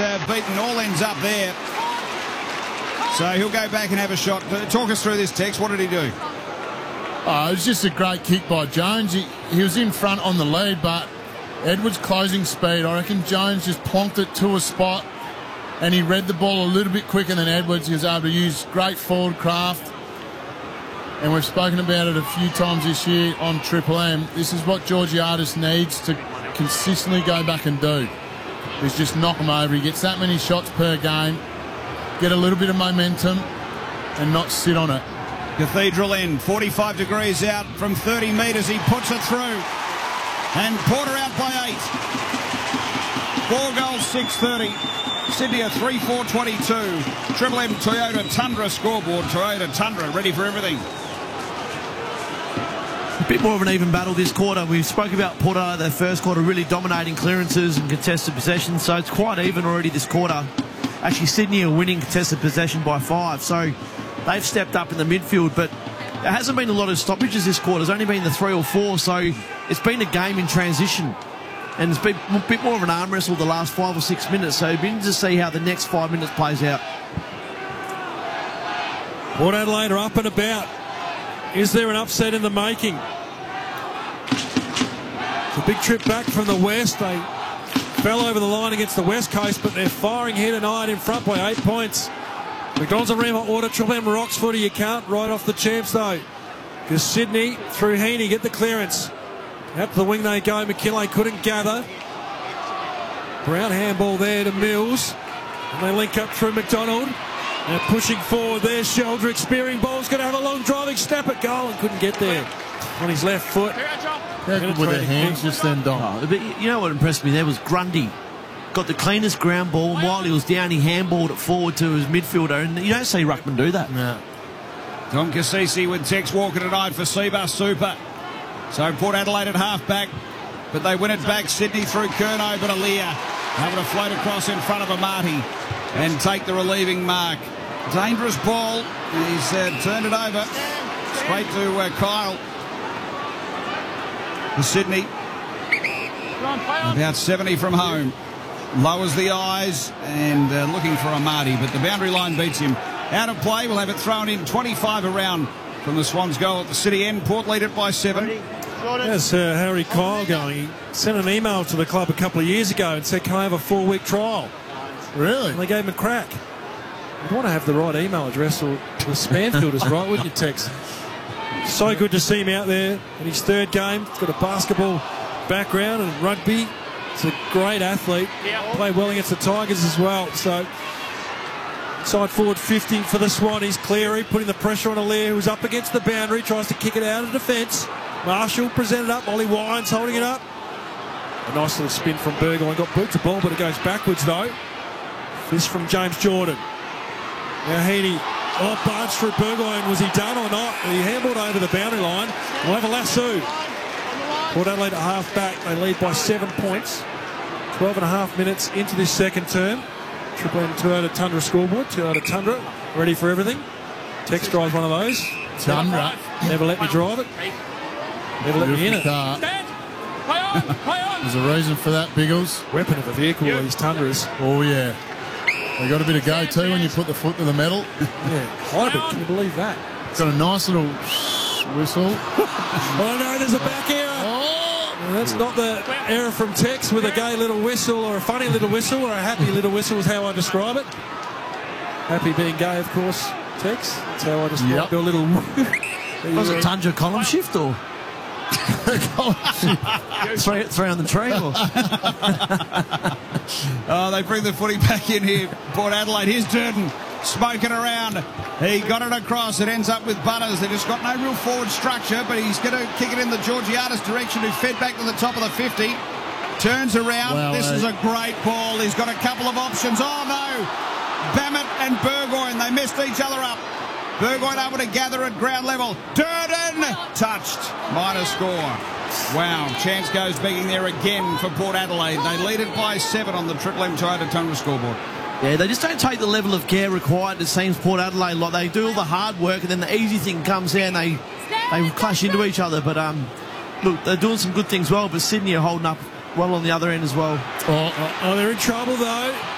beaten all ends up there. So he'll go back and have a shot. Talk us through this, Tex. What did he do? Oh, it was just a great kick by Jones. He was in front on the lead, but Edwards closing speed. I reckon Jones just plonked it to a spot and he read the ball a little bit quicker than Edwards. He was able to use great forward craft. And we've spoken about it a few times this year on Triple M. This is what Georgiades needs to consistently go back and do. Is just knock him over. He gets that many shots per game, get a little bit of momentum and not sit on it. Cathedral end, 45 degrees out from 30 metres. He puts it through. And Porter out by 8. 4 goals, 6:30. Sydney a 3-4-22. Triple M Toyota Tundra scoreboard. Toyota Tundra ready for everything. A bit more of an even battle this quarter. We spoke about Port Adelaide, their first quarter, really dominating clearances and contested possession, so it's quite even already this quarter. Actually, Sydney are winning contested possession by 5, so they've stepped up in the midfield, but there hasn't been a lot of stoppages this quarter. There's only been the 3 or 4, so it's been a game in transition, and it's been a bit more of an arm wrestle the last 5 or 6 minutes, so it'll be interesting to see how the next 5 minutes plays out. Port Adelaide are up and about. Is there an upset in the making? It's a big trip back from the West. They fell over the line against the West Coast, but they're firing here tonight in front by 8 points. McDonald's Arena order, Triple M Rocks footy. You can't write off the champs though, because Sydney through Heaney get the clearance. Out to the wing they go. McKinlay couldn't gather. Brown handball there to Mills, and they link up through McDonald. They're pushing forward there. Sheldrick spearing ball's going to have a long driving snap at goal and couldn't get there on his left foot. With their hands just then, Dom. Oh, but you know what impressed me there was Grundy. Got the cleanest ground ball, and while he was down, he handballed it forward to his midfielder, and you don't see ruckman do that. No. Tom Cassisi with Tex Walker tonight for Seabus Super. So Port Adelaide at half-back, but they win it back. Sydney through Curnow, but Aaliyah able to float across in front of Amati and take the relieving mark. Dangerous ball. He's turned it over straight to Kyle. For Sydney, about 70 from home. Lowers the eyes and looking for Amati, but the boundary line beats him. Out of play, we'll have it thrown in. 25 around from the Swans' goal at the City end. Port lead it by 7. There's Harry Kyle going. He sent an email to the club a couple of years ago and said, can I have a 4-week trial? Really? And they gave him a crack. You'd want to have the right email address, or the spam filters right, wouldn't you, Tex? So good to see him out there in his 3rd game. He's got a basketball background and rugby. He's a great athlete. Played well against the Tigers as well. So, side forward 50 for the Swannies. Cleary putting the pressure on Aaliyah, who's up against the boundary, tries to kick it out of defence. Marshall presented up. Ollie Wines holding it up. A nice little spin from Burgoyne. Got boot to ball, but it goes backwards though. This from James Jordan. Now Heaney. Oh, barged through Burgoyne. Was he done or not? He handballed over the boundary line. We'll have a lasso. Port Adelaide at half-back. They lead by 7 points. 12 and a half minutes into this second term. Triple M Toyota Tundra scoreboard. Toyota Tundra, ready for everything. Tex drives one of those. Tundra. Never let me drive it. Never let me in it. There's a reason for that, Biggles. Weapon of a vehicle, these Tundras. Oh, yeah. They got a bit of go too when you put the foot to the metal. Yeah, hybrid. Can you believe that? Got a nice little whistle. Oh no, there's a back error. Oh. Well, that's not the error from Tex with a gay little whistle or a funny little whistle or a happy little whistle is how I describe it. Happy being gay, of course, Tex. That's how I describe your little... Was it Tundra column shift or... three on the tree or... Oh, they bring the footy back in here. Port Adelaide, here's Durden smoking around. He got it across. It ends up with Butters. They just got no real forward structure, but he's going to kick it in the Georgiades direction, who fed back to the top of the 50. Turns around. Well, this is a great ball. He's got a couple of options. Oh, no. Bammett and Burgoyne, they messed each other up. Burgoyne able to gather at ground level. Durden touched. Minor score. Wow, chance goes begging there again for Port Adelaide. They lead it by 7 on the Triple M Toyota Tundra scoreboard. Yeah, they just don't take the level of care required, it seems, Port Adelaide. Like, they do all the hard work and then the easy thing comes there and they clash into each other. But, look, they're doing some good things well, but Sydney are holding up well on the other end as well. Oh, they're in trouble, though.